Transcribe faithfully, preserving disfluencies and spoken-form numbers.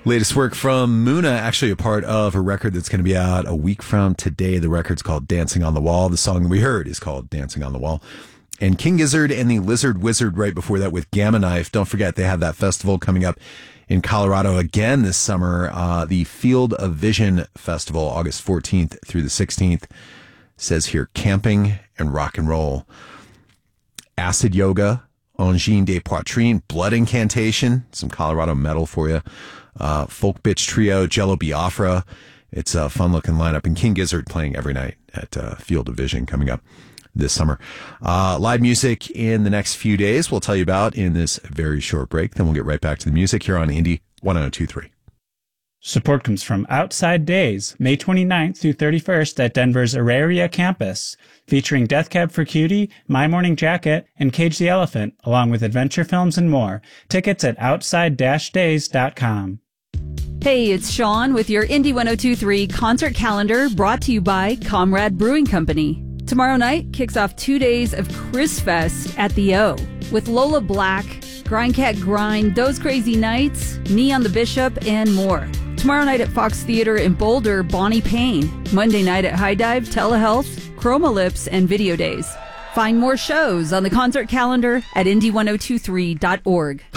Latest work from Muna, actually a part of a record that's going to be out a week from today. The record's called Dancing on the Wall. The song that we heard is called Dancing on the Wall. And King Gizzard and the Lizard Wizard right before that with Gamma Knife. Don't forget, they have that festival coming up in Colorado again this summer. Uh, the Field of Vision Festival, August fourteenth through the sixteenth. Says here, camping and rock and roll. Acid Yoga, Angine de Poitrine, Blood Incantation, some Colorado metal for you. Uh, Folk Bitch Trio, Jello Biafra. It's a fun-looking lineup. And King Gizzard playing every night at uh, Field of Vision coming up this summer. Uh, live music in the next few days we'll tell you about in this very short break. Then we'll get right back to the music here on Indy one oh two point three. Support comes from Outside Days, May twenty-ninth through thirty-first at Denver's Auraria campus, featuring Death Cab for Cutie, My Morning Jacket, and Cage the Elephant, along with adventure films and more. Tickets at outside days dot com. Hey, it's Sean with your Indy one oh two point three concert calendar brought to you by Comrade Brewing Company. Tomorrow night kicks off two days of Chris Fest at the O with Lola Black, Grindcat Grind, Those Crazy Nights, Knee on the Bishop, and more. Tomorrow night at Fox Theater in Boulder, Bonnie Payne. Monday night at High Dive, Telehealth, Chroma Lips, and Video Days. Find more shows on the concert calendar at indy ten twenty-three dot org.